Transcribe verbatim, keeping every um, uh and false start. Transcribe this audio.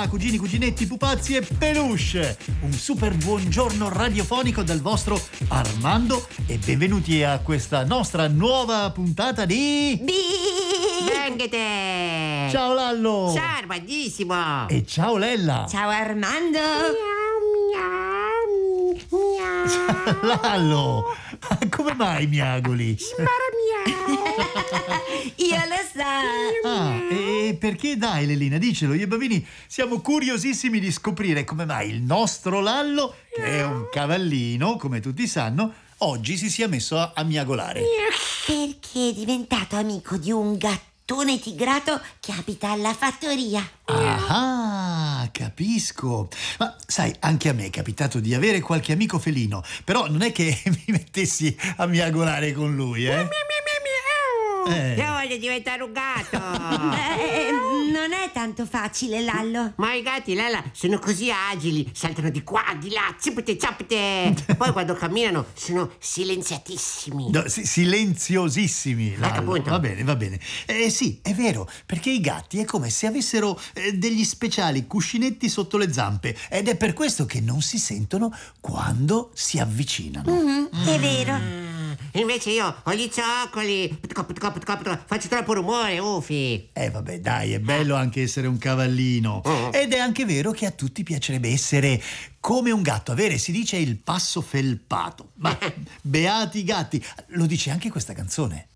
mamma, cugini, cuginetti, pupazzi e peluche. Un super buongiorno radiofonico dal vostro Armando e benvenuti a questa nostra nuova puntata di... Benghete! Ciao Lallo! Ciao Armandissimo! E ciao Lella! Ciao Armando! Lallo! Come mai miagoli? Io lo so! Ah, e perché dai Lelina, dicelo, io e i bambini siamo curiosissimi di scoprire come mai il nostro Lallo, che è un cavallino, come tutti sanno, oggi si sia messo a, a miagolare. Perché è diventato amico di un gattone tigrato che abita alla fattoria. Ah, capisco. Ma sai, anche a me è capitato di avere qualche amico felino, però non è che mi mettessi a miagolare con lui, eh? Eh. Io voglio diventare un gatto! Eh, non è tanto facile, Lallo. Ma i gatti, Lella, sono così agili, saltano di qua, di là, zippete, zappete. Poi quando camminano sono silenziatissimi. No, si- silenziosissimi, Lallo. Ecco, appunto. Va bene, va bene. Eh sì, è vero, perché i gatti è come se avessero eh, degli speciali cuscinetti sotto le zampe ed è per questo che non si sentono quando si avvicinano. Mm-hmm, è vero. Invece io ho gli zoccoli, faccio troppo rumore, ufi. Eh vabbè, dai, è bello anche essere un cavallino. Mm. Ed è anche vero che a tutti piacerebbe essere come un gatto, avere, si dice, il passo felpato. Ma beati i gatti, lo dice anche questa canzone.